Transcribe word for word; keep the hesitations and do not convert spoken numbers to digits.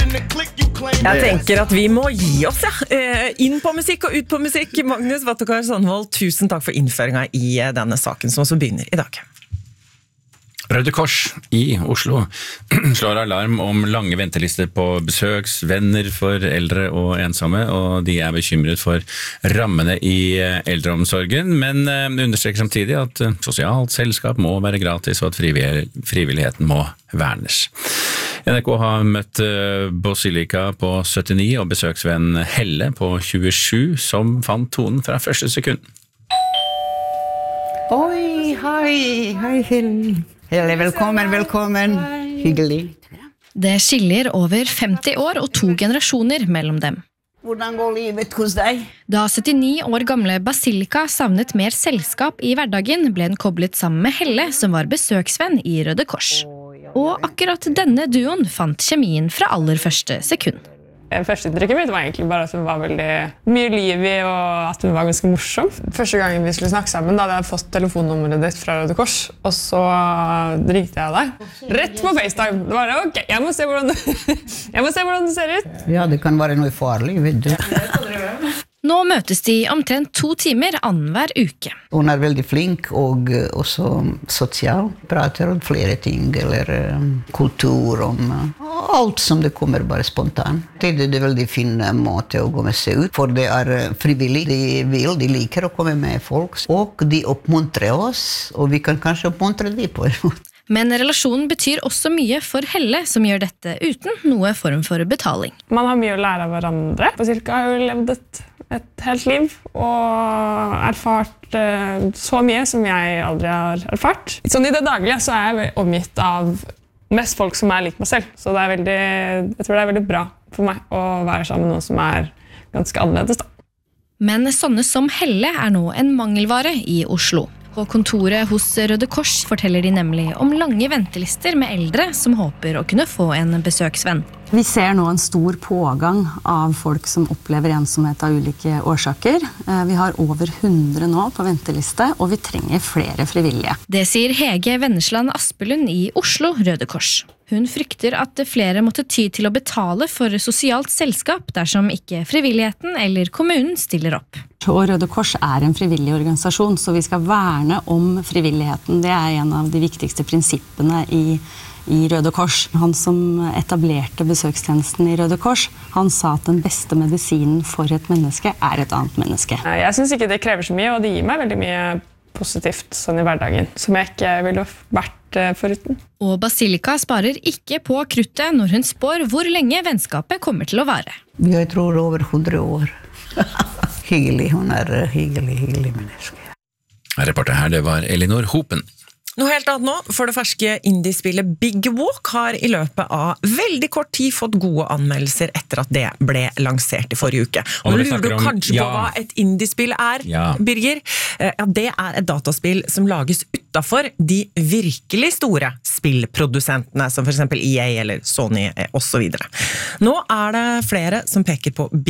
Jeg tenker at vi må gi oss, ja. Inn på musikk og ut på musikk. Magnus Vattukar Sandvold, tusen takk for innføringen i denne saken som også begynner i dag. Røde Kors i Oslo slår alarm om lange ventelister på besøksvenner for eldre og ensomme, og de er bekymret for rammene i eldreomsorgen, men understreker samtidig at sosialt selskap må være gratis og at frivilligheten må vernes. N R K har møtt Basilika på syttini og besøksvenn Helle på tjuesju, som fant tonen fra første sekund. Oi, hei, hei Helle. Helle, velkommen, velkommen. Hyggelig. Det skiller over femti år og to generasjoner mellom dem. Hvordan går livet hos deg? Da syttini år gamle Basilika savnet mer selskap i hverdagen, ble den koblet sammen med Helle, som var besøksvenn i Røde Kors. Og akkurat denne duoen fant kjemien fra aller første sekund. Første inntrykket mitt var egentlig bare at hun var veldig mye liv i, og at hun var ganske morsom. Første gangen vi skulle snakke sammen, da hadde jeg fått telefonnummeret ditt fra Røde Kors, og så ringte jeg deg rett på FaceTime. Det var ok, jeg må se hvordan du, jeg må se hvordan du ser ut. Ja, det kan være noe farlig, vet du. Nå møtes de omtrent to timer annenhver uke. Hun er veldig flink og også sosial. Prater om flere ting, eller um, kultur, om uh, alt som det kommer bare spontant. Det er en veldig fin måte å gå med seg ut, for det er frivillig. De vil, de liker å komme med folk, og de oppmuntrer oss, og vi kan kanskje oppmuntre de på en måte. Men relasjonen betyr også mye for Helle, som gjør dette uten noe form for betaling. Man har mye å lære av hverandre. Basilika har jo levd et, et helt liv og erfart uh, så mye som jeg aldri har erfart. Sånn i det daglige så er jeg omgitt av mest folk som er lik meg selv. Så det er veldig, jeg tror det er veldig bra for meg å være sammen med noen som er ganske annerledes da. Men sånne som Helle er nå en mangelvare i Oslo. På kontoret hos Røde Kors forteller de nemlig om lange ventelister med eldre som håper å kunne få en besøksvenn. Vi ser nå en stor pågang av folk som opplever ensomhet av ulike årsaker. Vi har over hundre nå på venteliste, og vi trenger flere frivillige. Det sier Hege Vennesland Aspelund i Oslo Røde Kors. Hun frykter at flere måtte ty til å betale for sosialt selskap dersom ikke frivilligheten eller kommunen stiller opp. Og Røde Kors er en frivillig organisasjon, så vi skal verne om frivilligheten. Det er en av de viktigste prinsippene i i Røde Kors. Han som etablerte besøkstjenesten i Røde Kors, han sa at den beste medisinen for et menneske er et annet menneske. Jeg synes ikke det krever så mye, og det gir meg veldig mye positivt sånn i hverdagen, som jeg ikke ville vært foruten. Og Basilika sparer ikke på kruttet når hun spår hvor lenge vennskapet kommer til å vare. Jeg tror over hundre år. Hyggelig, hun er hyggelig, hyggelig menneske. Reporter her, det var Elinor Hopen. Noe helt annet nå, for det ferske indiespillet Big Walk har i løpet av veldig kort tid fått gode anmeldelser etter at det ble lansert i forrige uke. Og nå lurer du om, kanskje ja. på hva et indiespill er, ja. Birger? Ja, det er et dataspill som lages utenfor de virkelig store spillprodusentene, som for eksempel E A eller Sony og så videre. Nå er det flere som peker på Big